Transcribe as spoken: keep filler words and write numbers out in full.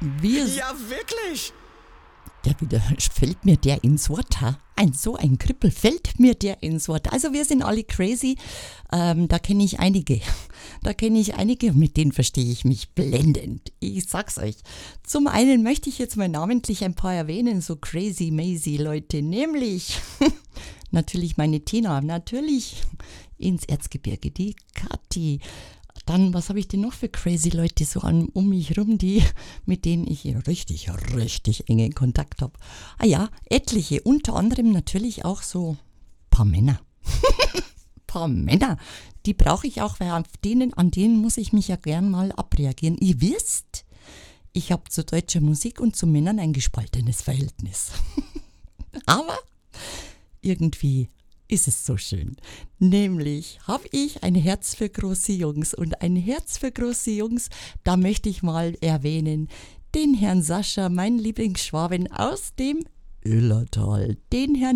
Wir, Ja, wirklich? der wieder, fällt mir der ins Wort, ha? Ein so ein Krippel fällt mir der ins Wort. Also wir sind alle crazy, ähm, da kenne ich einige, da kenne ich einige, mit denen verstehe ich mich blendend. Ich sag's euch. Zum einen möchte ich jetzt mal namentlich ein paar erwähnen, so crazy mazy Leute, nämlich natürlich meine Tina, natürlich ins Erzgebirge, die Kathi. Dann, was habe ich denn noch für crazy Leute so an, um mich rum, die, mit denen ich richtig, richtig engen Kontakt habe. Ah ja, etliche, unter anderem natürlich auch so ein paar Männer. paar Männer, die brauche ich auch, weil auf denen, an denen muss ich mich ja gern mal abreagieren. Ihr wisst, ich habe zu deutscher Musik und zu Männern ein gespaltenes Verhältnis. Aber irgendwie ist es so schön. Nämlich habe ich ein Herz für große Jungs und ein Herz für große Jungs, da möchte ich mal erwähnen, den Herrn Sascha, meinen Lieblingsschwaben aus dem Illertal, den Herrn